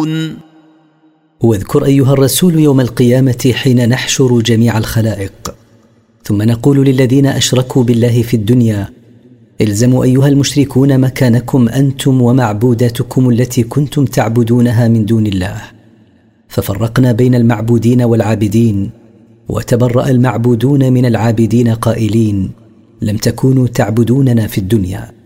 تعملون. واذكر أيها الرسول يوم القيامة حين نحشر جميع الخلائق، ثم نقول للذين أشركوا بالله في الدنيا: الزموا أيها المشركون مكانكم أنتم ومعبوداتكم التي كنتم تعبدونها من دون الله. ففرقنا بين المعبودين والعابدين، وتبرأ المعبودون من العابدين قائلين: لم تكونوا تعبدوننا في الدنيا.